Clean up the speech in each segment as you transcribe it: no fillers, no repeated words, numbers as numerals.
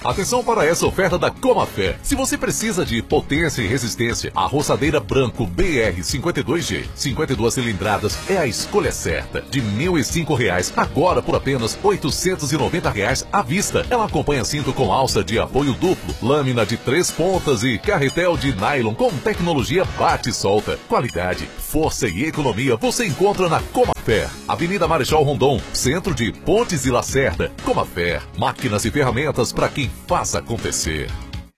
Atenção para essa oferta da Comafé. Se você precisa de potência e resistência, a roçadeira Branco BR-52G, 52 cilindradas, é a escolha certa. De R$ 1.005, agora por apenas R$ 890 à vista. Ela acompanha cinto com alça de apoio duplo, lâmina de 3 pontas e carretel de nylon com tecnologia bate e solta. Qualidade, força e economia você encontra na Comafé. Avenida Marechal Rondon, centro de Pontes e Lacerda. Comafé, máquinas e ferramentas para quem faz acontecer.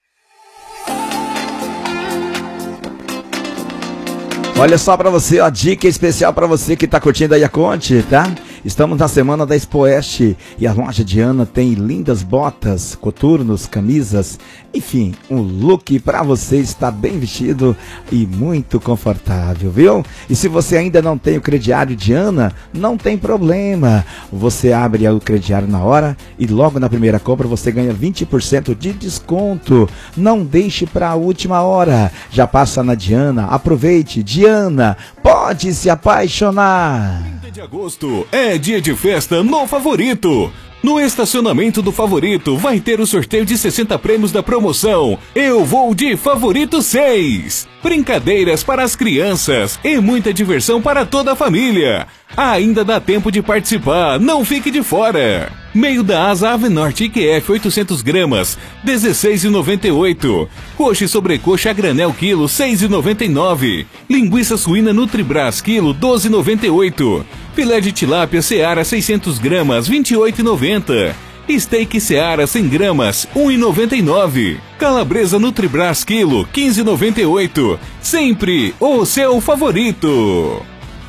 Olha só pra você, a dica especial pra você que tá curtindo aí a Conte, tá? Estamos na semana da Expoeste e a loja Diana tem lindas botas, coturnos, camisas, enfim, um look pra você estar bem vestido e muito confortável, viu? E se você ainda não tem o crediário Diana, não tem problema. Você abre o crediário na hora e logo na primeira compra você ganha 20% de desconto. Não deixe pra última hora. Já passa na Diana, aproveite. Diana, pode se apaixonar. 30 de agosto é dia de festa no Favorito. No estacionamento do Favorito vai ter o sorteio de 60 prêmios da promoção Eu Vou de Favorito 6. Brincadeiras para as crianças e muita diversão para toda a família. Ainda dá tempo de participar, não fique de fora. Meio da asa Ave Norte IQF 800 gramas, R$ 16,98. Coxa e sobrecoxa a granel quilo, R$ 6,99. Linguiça suína Nutribras quilo, R$ 12,98. Filé de tilápia Seara 600 gramas, R$ 28,90. Steak Seara 100 gramas, R$ 1,99. Calabresa Nutribras quilo, R$ 15,98. Sempre o seu favorito.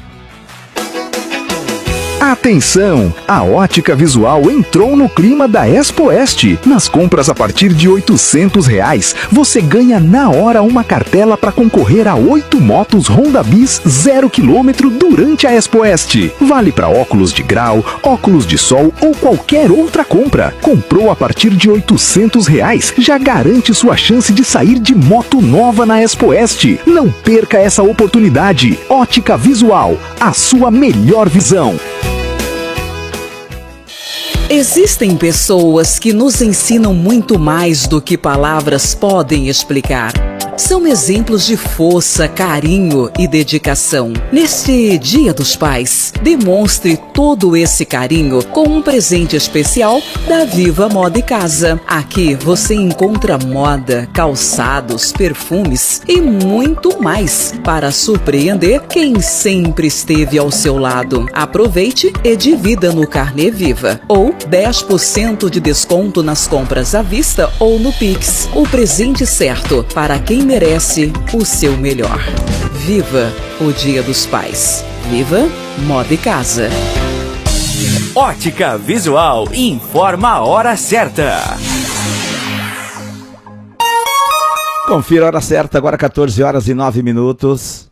Atenção! A Ótica Visual entrou no clima da Expoeste. Nas compras a partir de R$ 800, você ganha na hora uma cartela para concorrer a 8 motos Honda Bis 0 km durante a Expoeste. Vale para óculos de grau, óculos de sol ou qualquer outra compra. Comprou a partir de R$ 800, já garante sua chance de sair de moto nova na Expoeste. Não perca essa oportunidade. Ótica Visual, a sua melhor visão. Existem pessoas que nos ensinam muito mais do que palavras podem explicar. São exemplos de força, carinho e dedicação. Neste Dia dos Pais, demonstre todo esse carinho com um presente especial da Viva Moda e Casa. Aqui você encontra moda, calçados, perfumes e muito mais para surpreender quem sempre esteve ao seu lado. Aproveite e divida no Carnê Viva ou 10% de desconto nas compras à vista ou no Pix. O presente certo para quem merece o seu melhor. Viva o Dia dos Pais. Viva Moda e Casa. Ótica Visual informa a hora certa. Confira a hora certa, agora 14 horas e 9 minutos.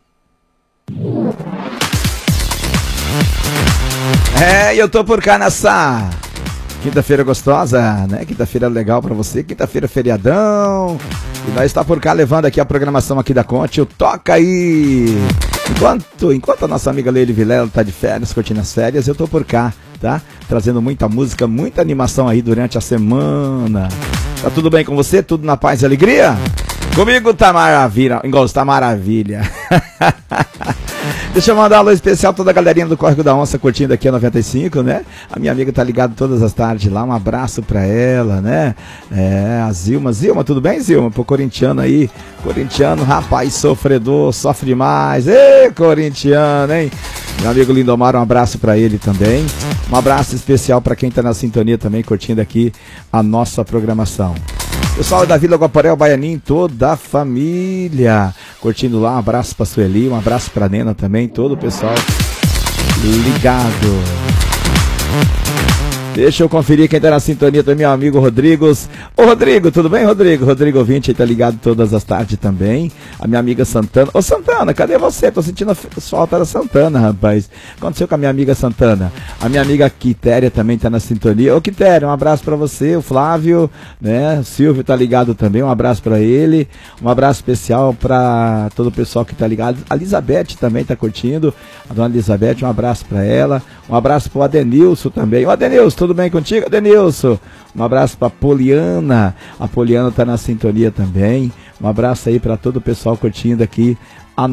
Eu tô por cá nessa quinta-feira gostosa, né? Quinta-feira legal pra você, quinta-feira feriadão. E nós está por cá levando aqui a programação aqui da Conte, o Toca Aí. Enquanto a nossa amiga Leile Vilela tá de férias, curtindo as férias, eu tô por cá, tá? Trazendo muita música, muita animação aí durante a semana. Tá tudo bem com você? Tudo na paz e alegria? Comigo tá maravilha, tá maravilha. Deixa eu mandar um alô especial pra toda a galerinha do Córrego da Onça curtindo aqui a 95, né? A minha amiga tá ligada todas as tardes lá, um abraço pra ela, né? A Zilma. Zilma, tudo bem, Zilma? Pro corintiano aí, corintiano, rapaz, sofredor, sofre demais. Ê, corintiano, hein? Meu amigo Lindomar, um abraço pra ele também. Um abraço especial pra quem tá na sintonia também, curtindo aqui a nossa programação. Pessoal da Vila Guaporé, o Baianinho, toda a família curtindo lá, um abraço pra Sueli, um abraço pra Nena também, todo o pessoal ligado. Deixa eu conferir quem tá na sintonia também, meu amigo Rodrigos. Ô Rodrigo, tudo bem, Rodrigo? Rodrigo ouvinte aí tá ligado todas as tardes também. A minha amiga Santana. Ô Santana, cadê você? Tô sentindo falta da Santana, rapaz. O que aconteceu com a minha amiga Santana? A minha amiga Quitéria também tá na sintonia. Ô Quitéria, um abraço pra você. O Flávio, né? O Silvio tá ligado também, um abraço pra ele. Um abraço especial pra todo o pessoal que tá ligado. A Elizabeth também tá curtindo. A dona Elizabeth, um abraço pra ela. Um abraço pro Adenilson também. Ô Adenilson, tudo bem contigo, Denilson? Um abraço pra Poliana. A Poliana tá na sintonia também. Um abraço aí pra todo o pessoal curtindo aqui a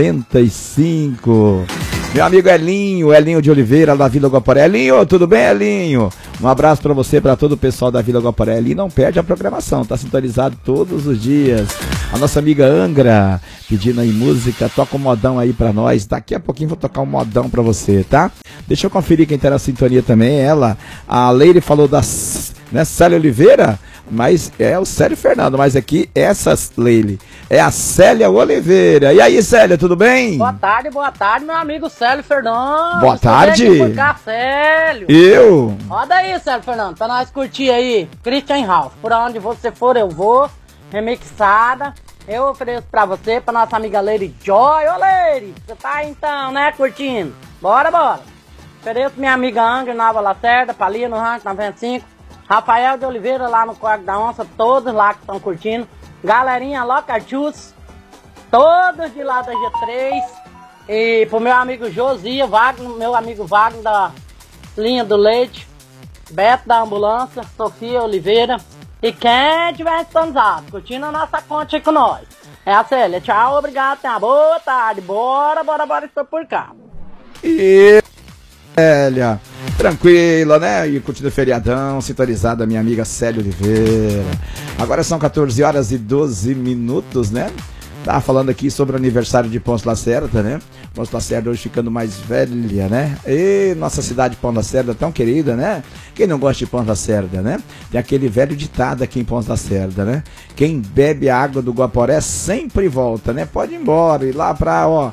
95. Meu amigo Elinho de Oliveira, da Vila Guaporé. Elinho, tudo bem, Elinho? Um abraço pra você, pra todo o pessoal da Vila Guaporé. Elinho não perde a programação, tá sintonizado todos os dias. A nossa amiga Angra, pedindo aí música, toca um modão aí pra nós. Daqui a pouquinho vou tocar um modão pra você, tá? Deixa eu conferir quem tá na sintonia também, ela. A Leire falou da Célia Oliveira, mas é o Célio Fernando, mas aqui essa Leile é a Célia Oliveira. E aí, Célia, tudo bem? Boa tarde, meu amigo Célio Fernando. Boa tarde. Por cá, Célio. Eu? Roda aí, Célio Fernando, pra nós curtir aí Christian House. Por onde você for, eu vou. Remixada. Eu ofereço pra você, pra nossa amiga Lady Joy. Ô, Lady, você tá aí então, né, curtindo? Bora. Ofereço minha amiga Angra, Nova Lacerda, Palia no Rancho 95. Rafael de Oliveira lá no Corte da Onça, todos lá que estão curtindo. Galerinha Locachus, todos de lá da G3. E pro meu amigo Josia Wagner, meu amigo Wagner da Linha do Leite. Beto da Ambulância, Sofia Oliveira. E quem tiver sintonizado, curtindo a nossa conta aí com nós. É a Célia, tchau, obrigado, tenha uma boa tarde. Bora, estou por cá. E Célia, tranquila, né? E curtindo o feriadão, sintonizada, minha amiga Célia Oliveira. Agora são 14 horas e 12 minutos, né? Tava falando aqui sobre o aniversário de Ponce Lacerda, né? Ponce Lacerda hoje ficando mais velha, né? E nossa cidade de Ponce Lacerda tão querida, né? Quem não gosta de Ponce Lacerda, né? Tem aquele velho ditado aqui em Ponce Lacerda, né? Quem bebe a água do Guaporé sempre volta, né? Pode ir embora, ir lá pra, ó,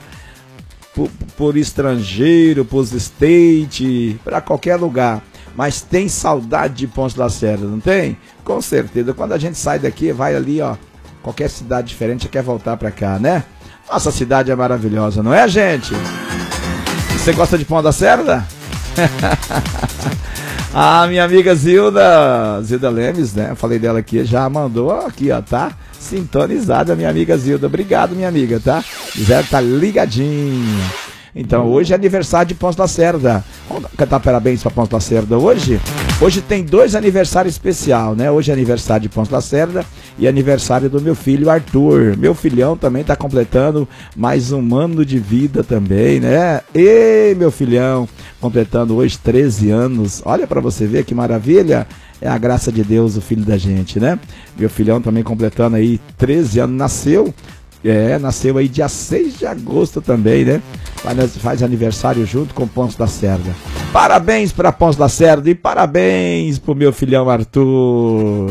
por estrangeiro, pros state, pra qualquer lugar. Mas tem saudade de Ponce Lacerda, não tem? Com certeza. Quando a gente sai daqui, vai ali, ó, qualquer cidade diferente quer voltar pra cá, né? Nossa cidade é maravilhosa, não é, gente? Você gosta de Ponce Lacerda? Ah, minha amiga Zilda Lemes, né? Eu falei dela aqui, já mandou aqui, ó, tá? Sintonizada, minha amiga Zilda. Obrigado, minha amiga, tá? Zé tá ligadinho. Então, hoje é aniversário de Ponce Lacerda. Vamos cantar parabéns pra Ponce Lacerda hoje? Hoje tem 2 aniversários especiais, né? Hoje é aniversário de Ponce Lacerda e aniversário do meu filho Arthur. Meu filhão também tá completando mais um ano de vida também, né? E meu filhão completando hoje 13 anos. Olha pra você ver que maravilha. É a graça de Deus, o filho da gente, né? Meu filhão também completando aí 13 anos. Nasceu aí dia 6 de agosto também, né? Faz aniversário junto com Ponce Lacerda. Parabéns para Ponce Lacerda e parabéns pro meu filhão Arthur.